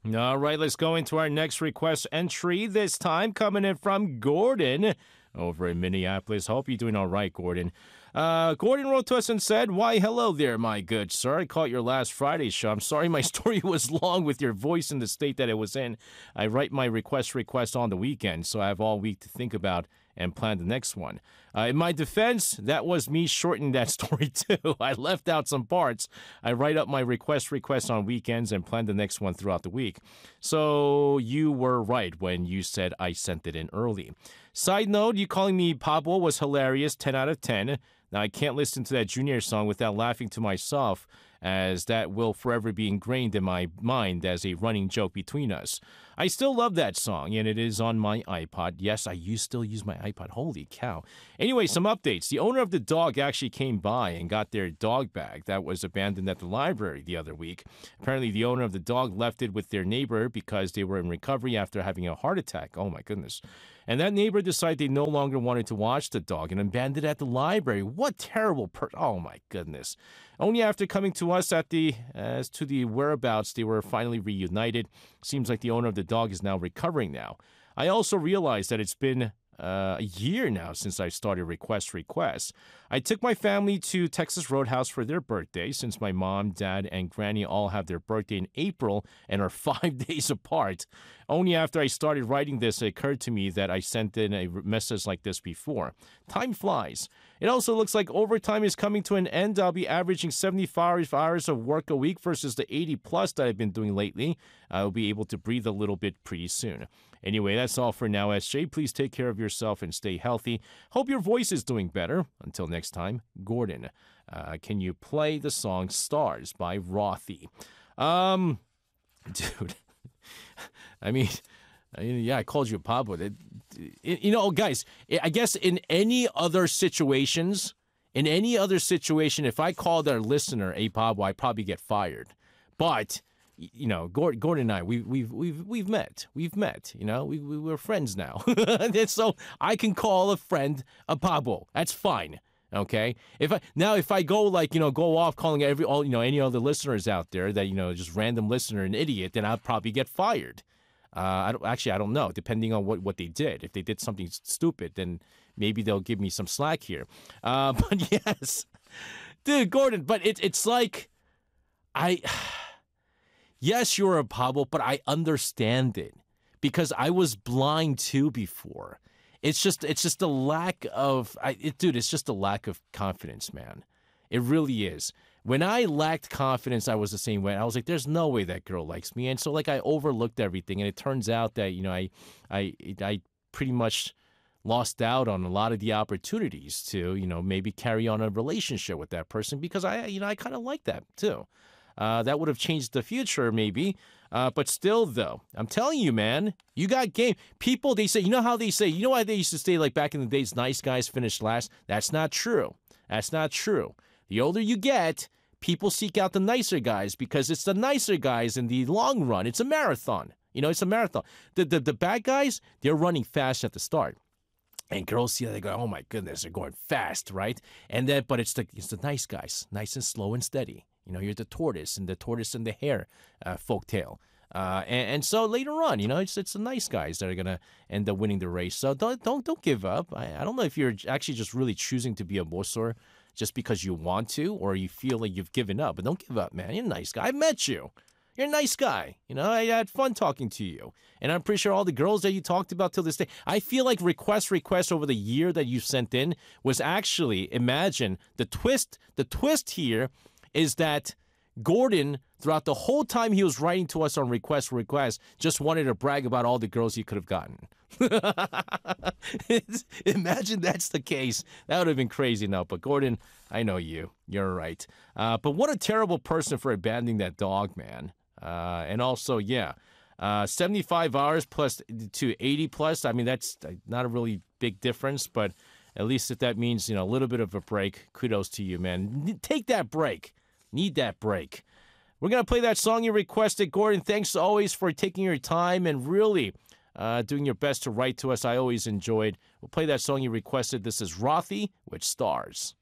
All right, let's go into our next request entry. This time coming in from Gordon over in Minneapolis. Hope you're doing all right, Gordon. Gordon wrote to us and said, "Why, hello there, my good sir. I caught your last Friday show. I'm sorry my story was long with your voice in the state that it was in. I write my request on the weekend, so I have all week to think about and plan the next one. In my defense, that was me shortening that story too. I left out some parts. I write up my request on weekends and plan the next one throughout the week. So you were right when you said I sent it in early. Side note, you calling me Pablo was hilarious, 10 out of 10. Now, I can't listen to that Junior song without laughing to myself, as that will forever be ingrained in my mind as a running joke between us. I still love that song, and it is on my iPod. Yes, I still use my iPod. Holy cow. Anyway, some updates. The owner of the dog actually came by and got their dog bag that was abandoned at the library the other week. Apparently, the owner of the dog left it with their neighbor because they were in recovery after having a heart attack. Oh, my goodness. And that neighbor decided they no longer wanted to watch the dog and abandoned it at the library. What terrible oh my goodness. Only after coming to us as to the whereabouts, they were finally reunited. Seems like the owner of the dog is now recovering now. I also realized that it's been a year now since I started requests. I took my family to Texas Roadhouse for their birthday, since my mom, dad, and granny all have their birthday in April and are 5 days apart. Only after I started writing this, it occurred to me that I sent in a message like this before. Time flies. It also looks like overtime is coming to an end. I'll be averaging 75 hours of work a week versus the 80 plus that I've been doing lately. I'll be able to breathe a little bit pretty soon. Anyway, that's all for now, SJ. Please take care of yourself and stay healthy. Hope your voice is doing better. Until next time, Gordon. Can you play the song Stars by Rothy? Dude. I mean, yeah, I called you Pablo. Guys, I guess in any other situation, if I called our listener a Pablo, I'd probably get fired. But Gordon and I, we've met. We're friends now. And so I can call a friend a Pablo. That's fine. Okay. If I go go off calling any other listeners out there that just random listener an idiot, then I'll probably get fired. I don't know. Depending on what they did. If they did something stupid, then maybe they'll give me some slack here. But yes, dude, Gordon. But it's like yes, you're a Pablo, but I understand it because I was blind too before. It's just a lack of it's just a lack of confidence, man. It really is. When I lacked confidence, I was the same way. I was like, there's no way that girl likes me. And so I overlooked everything. And it turns out that, I pretty much lost out on a lot of the opportunities to, maybe carry on a relationship with that person because I kind of like that too. That would have changed the future maybe. But still, though, I'm telling you, man, you got game. People, they say, how they say, why they used to say like back in the days, nice guys finish last? That's not true. That's not true. The older you get, people seek out the nicer guys because it's the nicer guys in the long run. It's a marathon. It's a marathon. The bad guys, they're running fast at the start. And girls see that, they go, oh my goodness, they're going fast, right? And then, but it's the nice guys, nice and slow and steady. You're the tortoise and the hare folktale. And so later on, it's the nice guys that are gonna end up winning the race. So don't give up. I don't know if you're actually just really choosing to be a mosor just because you want to, or you feel like you've given up. But don't give up, man. You're a nice guy. I met you. You're a nice guy. I had fun talking to you. And I'm pretty sure all the girls that you talked about till this day, I feel like request over the year that you sent in was actually, imagine, the twist here is that Gordon, throughout the whole time he was writing to us on request, just wanted to brag about all the girls he could have gotten. Imagine that's the case. That would have been crazy now. But Gordon, I know you. You're right. But what a terrible person for abandoning that dog, man. And also, 75 hours plus to 80 plus. I mean, that's not a really big difference, but at least if that means, a little bit of a break, kudos to you, man. Take that break. Need that break. We're going to play that song you requested. Gordon, thanks always for taking your time and really doing your best to write to us. I always enjoyed. We'll play that song you requested. This is Rothy with Stars.